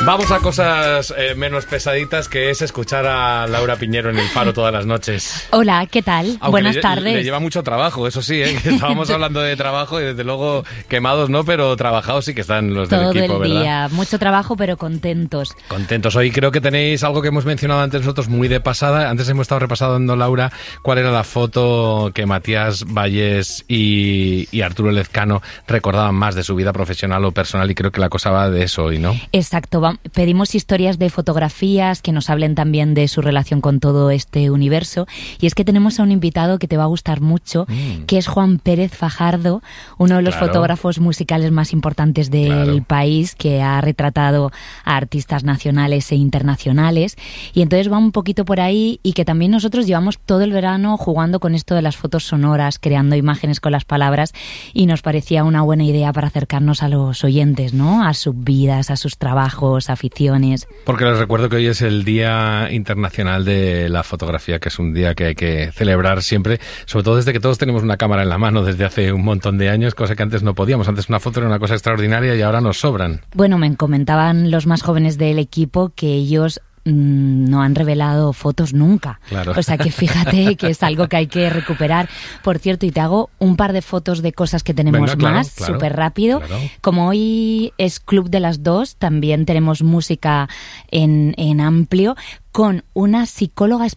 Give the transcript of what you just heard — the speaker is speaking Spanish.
Vamos a cosas menos pesaditas, que es escuchar a Laura Piñero en El Faro todas las noches. Hola, ¿qué tal? Aunque Buenas tardes. Le lleva mucho trabajo, eso sí, que estábamos hablando de trabajo y desde luego quemados no, pero trabajados sí que están los del equipo, todo el día, ¿verdad? mucho trabajo, pero contentos. Contentos. Hoy creo que tenéis algo que hemos mencionado antes nosotros muy de pasada. Antes hemos estado repasando, Laura, cuál era la foto que Matías Vallés y Arturo Lezcano recordaban más de su vida profesional o personal, y creo que la cosa va de eso hoy, ¿no? Exacto. Pedimos historias de fotografías que nos hablen también de su relación con todo este universo. Y es que tenemos a un invitado que te va a gustar mucho, que es Juan Pérez Fajardo, uno de los fotógrafos musicales más importantes del país, que ha retratado a artistas nacionales e internacionales. Y entonces va un poquito por ahí, y que también nosotros llevamos todo el verano jugando con esto de las fotos sonoras, creando imágenes con las palabras, y nos parecía una buena idea para acercarnos a los oyentes, ¿no? A sus vidas, a sus trabajos, aficiones. Porque les recuerdo que hoy es el Día Internacional de la Fotografía, que es un día que hay que celebrar siempre, sobre todo desde que todos tenemos una cámara en la mano desde hace un montón de años, cosa que antes no podíamos. Antes una foto era una cosa extraordinaria y ahora nos sobran. Bueno, me comentaban los más jóvenes del equipo que ellos no han revelado fotos nunca. Claro. O sea que fíjate que es algo que hay que recuperar. Por cierto, y te hago un par de fotos de cosas que tenemos súper rápido. Claro. Como hoy es Club de las 2, también tenemos música en amplio, con una psicóloga